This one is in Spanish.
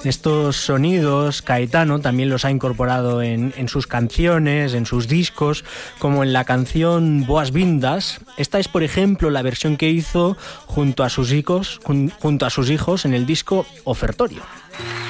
Estos sonidos Caetano también los ha incorporado en sus canciones, en sus discos, como en la canción Boas-Vindas. Esta es, por ejemplo, la versión que hizo junto a sus hijos en el disco Ofertorio.